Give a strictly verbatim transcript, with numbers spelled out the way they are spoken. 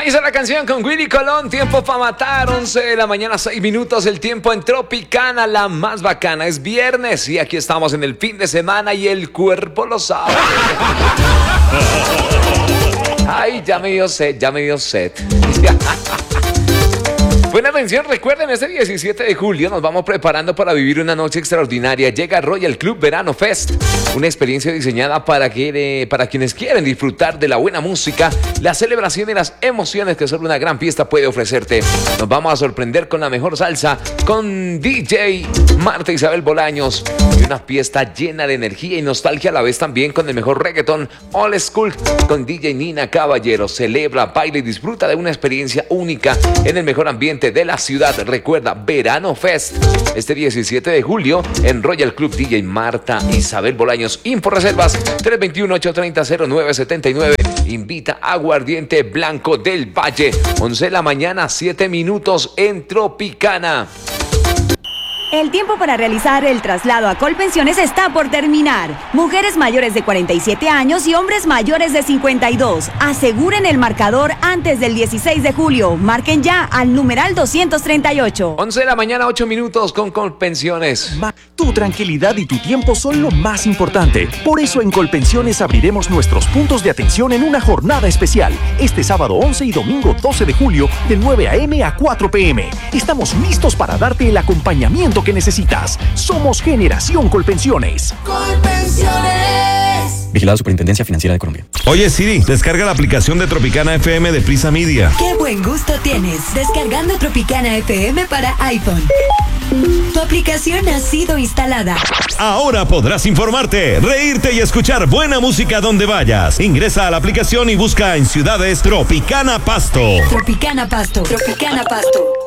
Ahí está la canción con Willy Colón, Tiempo para matar, once de la mañana, seis minutos, el tiempo en Tropicana, la más bacana. Es viernes y aquí estamos en el fin de semana y el cuerpo lo sabe. Ay, ya me dio sed, ya me dio sed. Buena atención, recuerden, este diecisiete de julio nos vamos preparando para vivir una noche extraordinaria. Llega Royal Club Verano Fest, una experiencia diseñada para, que, para quienes quieren disfrutar de la buena música, la celebración y las emociones que solo una gran fiesta puede ofrecerte. Nos vamos a sorprender con la mejor salsa, con D J Marta Isabel Bolaños, y una fiesta llena de energía y nostalgia a la vez, también con el mejor reggaetón old school, con D J Nina Caballero. Celebra, baila y disfruta de una experiencia única en el mejor ambiente de la ciudad. Recuerda, Verano Fest, este diecisiete de julio en Royal Club. D J Marta Isabel Bolaños. Info reservas tres dos uno, ocho tres cero, cero nueve siete nueve. Invita Aguardiente Blanco del Valle. once de la mañana, siete minutos en Tropicana. El tiempo para realizar el traslado a Colpensiones está por terminar. Mujeres mayores de cuarenta y siete años y hombres mayores de cincuenta y dos. Aseguren el marcador antes del dieciséis de julio. Marquen ya al numeral doscientos treinta y ocho. once de la mañana, ocho minutos con Colpensiones. Tu tranquilidad y tu tiempo son lo más importante. Por eso en Colpensiones abriremos nuestros puntos de atención en una jornada especial. Este sábado once y domingo doce de julio de nueve a eme a cuatro pe eme. Estamos listos para darte el acompañamiento que necesitas. Somos Generación Colpensiones. Colpensiones. Vigilada Superintendencia Financiera de Colombia. Oye Siri, descarga la aplicación de Tropicana F M de Prisa Media. ¡Qué buen gusto tienes! Descargando Tropicana F M para iPhone. Tu aplicación ha sido instalada. Ahora podrás informarte, reírte y escuchar buena música donde vayas. Ingresa a la aplicación y busca en ciudades Tropicana Pasto. Tropicana Pasto. Tropicana Pasto.